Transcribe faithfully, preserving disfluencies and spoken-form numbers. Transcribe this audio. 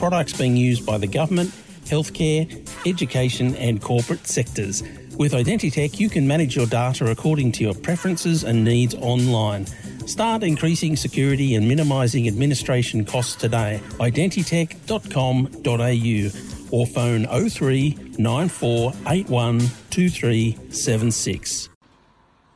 products being used by the government, healthcare, education and corporate sectors. With Identitech, you can manage your data according to your preferences and needs online. Start increasing security and minimising administration costs today. identitech dot com dot a u or phone oh three nine four eight one two three seven six.